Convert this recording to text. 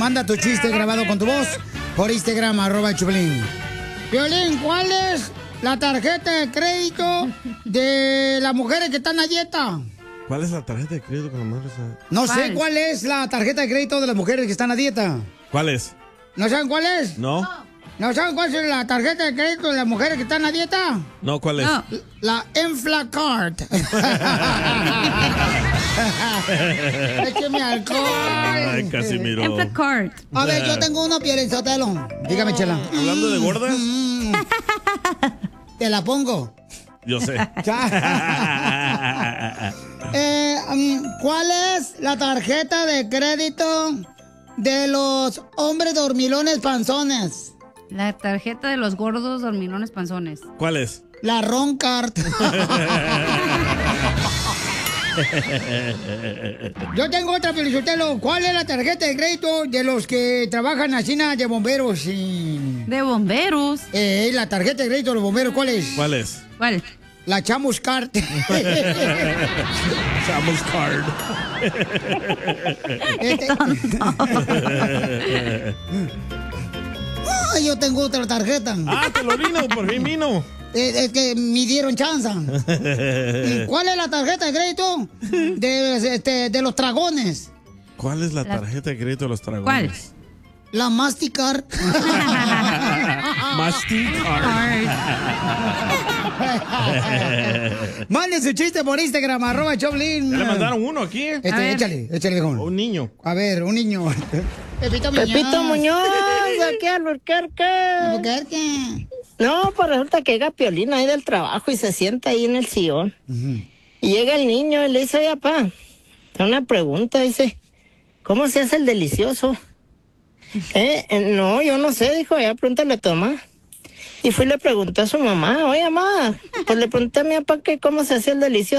manda tu chiste grabado con tu voz por Instagram, @Choplin. Piolín, ¿cuál es la tarjeta de crédito de las mujeres que están a dieta? ¿Cuál es la tarjeta de crédito con las mujeres? No sé cuál es la tarjeta de crédito de las mujeres que están a dieta. ¿Cuál es? ¿No saben cuál es? No. ¿No saben cuál es la tarjeta de crédito de las mujeres que están a dieta? No, ¿cuál es? No. La Enflacard. Écheme alcohol. Ay, Casimiro. Enflacard. A ver, yo tengo uno, Piolín-Sotelo. Dígame, Chela. ¿Hablando de gordas? Te la pongo. Yo sé. ¿Cuál es la tarjeta de crédito de los hombres dormilones panzones? La tarjeta de los gordos dormilones panzones. ¿Cuál es? La Roncard. Yo tengo otra, Piolín-Sotelo. ¿Cuál es la tarjeta de crédito de los que trabajan así de bomberos? ¿De bomberos? La tarjeta de crédito de los bomberos, ¿cuál es? ¿Cuál es? ¿Cuál? La Chamus Card. Chamus Card. Ay, yo tengo otra tarjeta. Ah, te lo vino, por fin vino. Es que me dieron chance. ¿Cuál es la tarjeta de crédito de los dragones? ¿Cuál es la tarjeta de crédito de los dragones? ¿Cuál? La Mastercard. Mastercard. Mande su chiste por Instagram, @Choplin. Ya le mandaron uno aquí. Échale, viejón. Un niño. A ver, un niño. Pepito Muñoz, aquí a Albuquerque. No, pues resulta que llega Piolín ahí del trabajo y se sienta ahí en el sillón. Y llega el niño y le dice, oye, papá, tengo una pregunta, dice, ¿cómo se hace el delicioso? No, yo no sé, dijo, ya pregúntale a tu mamá. Y fui y le pregunté a su mamá, oye, mamá, pues le pregunté a mi papá que cómo se hacía el delicioso.